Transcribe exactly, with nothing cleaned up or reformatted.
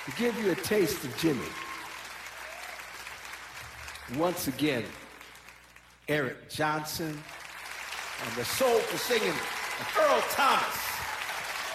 to give you a taste of Jimmy. Once again, Eric Johnson and the soulful singing of Earl Thomas.